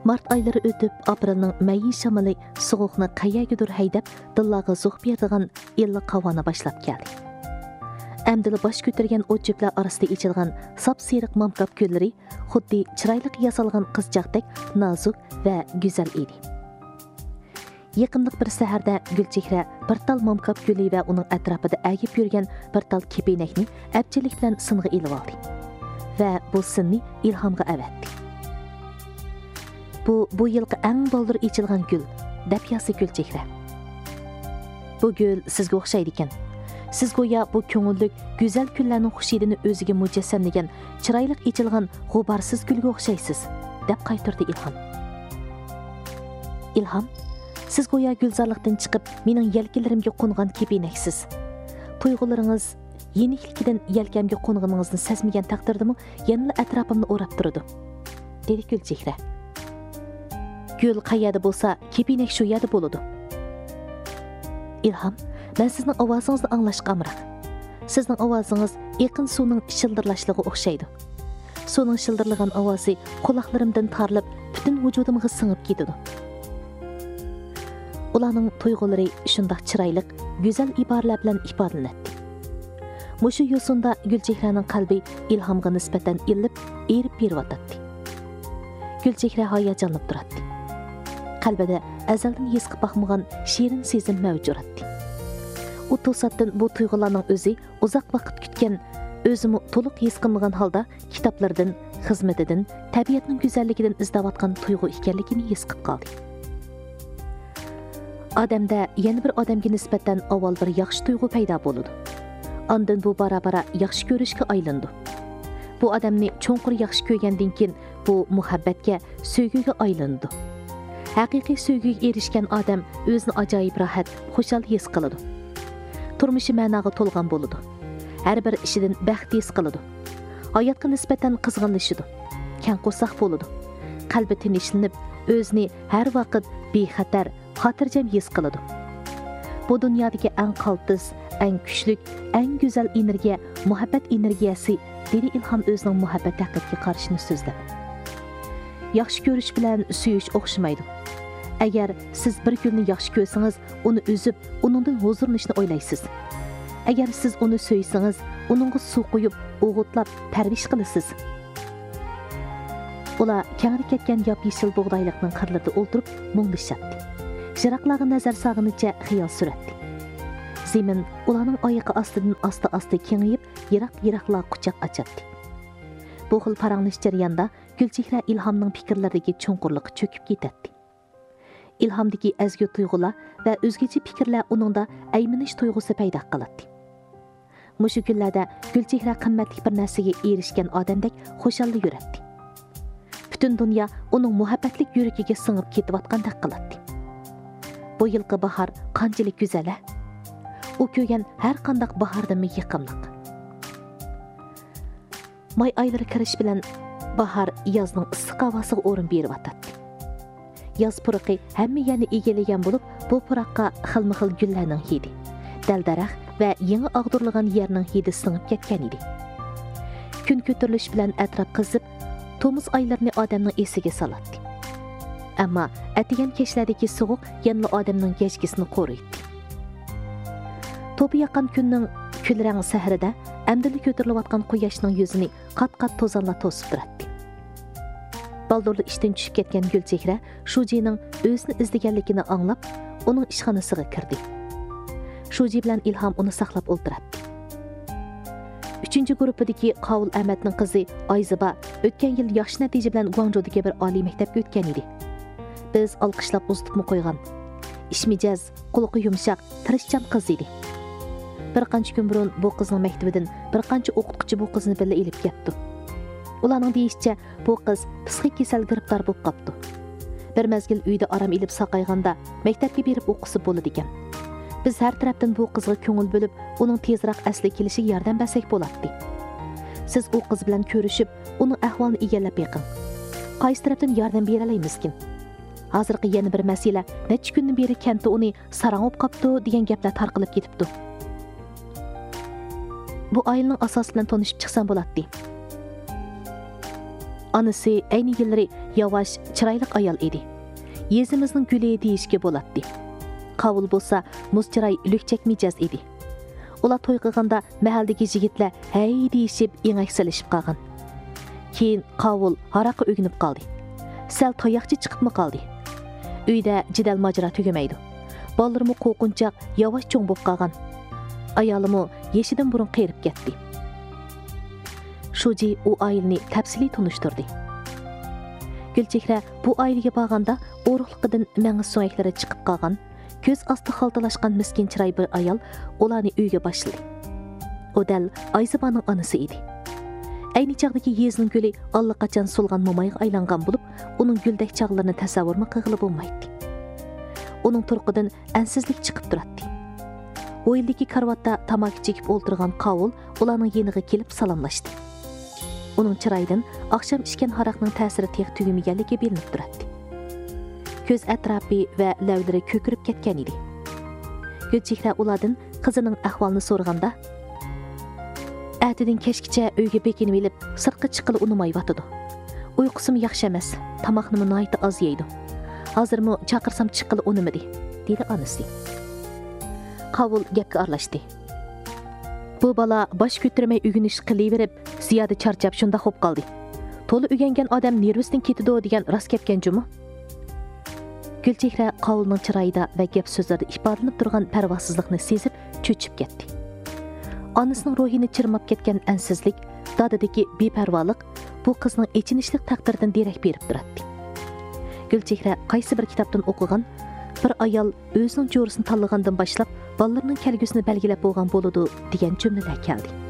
Mart aylari o'tib, aprelning mayi shamali sovuqni qayergadir haydab, dillarga zo'q beradigan illiq havoni boshlab keldi. Әмділі баш көтерген отчеплер арасында ечілген сап-серік мамқап гүллері xuddi chiroyli yasalgan qizchaqdek nozik va go'zal edi. Yaqinliq bir saharda Gulchehra bir tal mamqap guli va uning atrofida agib yurgan bir tal kepenakni abchilik bilan singa ilib oldi va bu sinni ilhomga avatdi. Bu yilqi eng boldir echilgan gul, deb yozdi Gulchehra. Bu gul sizga o'xshaydi ekan. Siz go'yo bu ko'ngillik, go'zal kunlarning xushidini o'ziga mujassamlagan, chiroyli echilgan g'uborsiz gulga o'xshaysiz, deb qaytardi Ilhom. Ilhom, siz go'yo gulzorlikdan chiqib, mening yelkalarimga qo'ngan kepenaksiz. Tuyg'ularingiz yenikligidan yelkamga qo'nganingizni sezmagan taqdirdami, yana atrofimni o'rab turadi, dedi Gulchehra. Gul qayerda bo'lsa, kepenak shu yerda bo'ladi. Ilhom, ben sizning ovozingizni anglashga amriq. Sizning ovozingiz yaqin suvning shildirlashligi o'xshaydi. Suvning shildirlagan ovozi quloqlarimdan tarilib, butun vujudimga singib ketadi. Ularning tuyg'ulari shundoq chiroyli, go'zal iboralar bilan ifodalanadi. Mushu yo'sinda Gulchehraning qalbi Ilhomga nisbatan illib, erib beryotdi. Gulchehra hayajonlanib turadi. Qalbida azaldan his qilib boqmagan shirin sezim mavjud edi. U to'satdan bu tuyg'ularning o'zi uzoq vaqt kutgan, o'zimi to'liq his qilmagan holda kitoblardan, xizmatidan, tabiatning go'zalligidan izlayotgan tuyg'u ekanligini his qilib qoldi. Odamda yana bir odamga nisbatan avval bir yaxshi tuyg'u paydo bo'ladi. Ondan bu bara-bara yaxshi ko'rishga aylandi. Bu odamni cho'nqur yaxshi ko'rgandan keyin bu muhabbatga, sevgiga aylandi. Haqiqiy sevgiga erishgan odam o'zini ajoyib rohat, xushal his qiladi. Turmushi ma'noga to'lgan bo'ladi. Har bir ishidan baxt his qiladi. Hayotga nisbatan qizg'inlashadi. Kang qo'rsoq bo'ladi. Qalbi tinchlanib, o'zini har vaqt bexatar, xotirjam his qiladi. Bu dunyodagi eng qaltis, eng kuchli, eng go'zal energiya, muhabbat energiyasi, dedi Ilhom o'zining muhabbat haqiqiga qarashini so'zlab. Yaxshi ko'rish bilan suyish o'xshamaydi. Agar siz bir gulni yaxshi ko'rsangiz, uni uzib, uningdan huzurlanishni o'ylaysiz. Agar siz uni so'ysangiz, uningga suv quyib, o'g'itlab, parvish qilasiz. Ular kengri ketgan yop-yeshil bug'doylikning qirlarida o'ltirib, munglishatdi. Jiroqlarga nazar sag'inicha xiyol suratdi. Zemin ularning oyoqi ostidan asta-asta kengayib, yiroq-yiroqlar quchoq ochadi. Bu xil paranglish jarayonda Gulchehra Ilhomning fikrlaridagi cho'nqurlikqa cho'kib ketadi. Ilhomdagi azgu tuyg'ular va o'zgacha fikrlar uningda ayminish tuyg'usi paydo qiladi. Mushu kunlarda Gulchehra qimmatli bir narsaga erishgan odamdek xushalla yuradi. Butun dunyo uning muhabbatlik yuragiga singib ketayotgandek qiladi. Bu yilqi bahor qanchalik go'zal. U ko'rgan har qanday bahordan yoqimliq. May oylari kirish bilan bahor yozning issiq havosiga o'rin beryapti. Yoz puruqi hamma yerni egallagan bo'lib, bu puroqqa xilma-xil gullarning hidi, dal-daraxt va yangi og'dirilgan yerning hidi singib ketgan edi. Kun ko'tarilish bilan atrof qizib, tomuz oylarini odamning esiga soladi. Ammo atigan kechlardagi sovuq yana odamning kechkisini qo'riydi. To'pi yaqin kunning kulrang sahrida amdili ko'tarilayotgan quyoshning yuzini qat-qat to'zonla to'sib turadi. Baldorli ishdan tushib ketgan Gulchehra Shujining o'zini izlaganligini anglab, uning ishxonasiga kirdi. Shuji bilan Ilhom uni saqlab o'ltiradi. 3-guruhdagi Qovul Ahmadning qizi Ayziba o'tgan yil yaxshi natija bilan Guangzhoudagi bir oliy maktabga o'tgan edi. Biz olqishlab uzitib qo'ygan. Ishmijaz, quloqi yumshoq, tirishchan qiz edi. Bir qancha kun burun bu qizning maktabidan bir qancha o'qituvchi bu qizni birga elib ketdi. Ularning deyishicha, bu qiz psixik kasal giribdor bo'lib qopti. Bir mezgil uyda aram ilib saqayganda maktabga berib o'qisa bo'ladi ekan. Biz har tarafdan bu qizga ko'ngil bo'lib, uning tezroq asli kelishiga yordam bersak bo'ladi. Siz u qiz bilan ko'rishib, uning ahvolini egallab beqing. Qaysi tarafdan yordam bera olamizkin? Hozirgi yana bir masala, necha kundan beri kentda uni sarang'ib qopti degan gaplar tarqalib ketibdi. Bu oilaning asosi bilan tanishib chiqsam bo'ladi. Anısı ayni yılları yavaş, çıraylık ayal idi. Yezimizning gülü deyishga bo'ladi. Qavul bo'lsa, muz chiray lükçekmeyeceğiz idi. Ular to'y qilganda mahaldagi yigitlar hey deyishib, engak silishib qolgan. Keyin Qavul haraqqa o'ginib qoldi. Sal tayoqchi chiqibmi qoldi. Uyda jidal majra tugamaydi. Ballarımı qo'rqinchoq yavaş cho'ng bo'lib qolgan. Ayolimi yeshidan burun qerib ketdi. Shuji u oilani tafsiliy tunishtirdi. Gulchehra bu oilaga borganda o'ruqliqidan mang'is so'yaklari chiqib qolgan, ko'z osti xaltalashgan miskin chiroy bir ayol ularni uyga boshladi. O dal Ayzibaning onasi edi. Ayni chaqdagi yezning guli allaqachon so'lgan momayga aylangan bo'lib, uning guldek chaqlarini tasavvurmi qilib bo'lmaydi. Uning turqidan ansizlik chiqib turadi. O'yildagi karvatda tamaki chekib o'ltirgan Qavul ularning yeniga kelib salomlashdi. Uning chiroyidan oqshom ichgan haraqning ta'siri teq tugamaganligi bilinib turadi. Ko'z atrofi va lavlari ko'kirib ketgan edi. Gulchehra ulardan qizining ahvolini so'raganda, "Atidan kechgacha uyga bekinib elib, sirtqa chiqili unmayotidi. Uyqusim yaxshi emas, tomoqni noyta oz yeydi. Hozirmi chaqirsam chiqili unimidi", dedi onasi. Qavul gapga aralashdi. Bu bala bosh ko'tarmay uyg'unish qilaverib, ziyoda charchab shunda xo'p qoldi. To'la uyangan odam nervisidan ketidi degan rost ketgan jumi? Gulchehra Qavulning chiroyida va gap so'zlarida ifodalanib turgan parvosizlikni sezib cho'chib ketdi. Onasining ruhini chirmab ketgan ansizlik, dadadagi beparvolik bu qizning echinishlik taqdiridan derak berib turadi. Gulchehra qaysi bir kitobdan o'qigan, bir ayol o'zining jo'risini tanlagandan boshlab, ballarning kelgusini belgilab bo'lgan bo'ladi degan jumlalar keldi.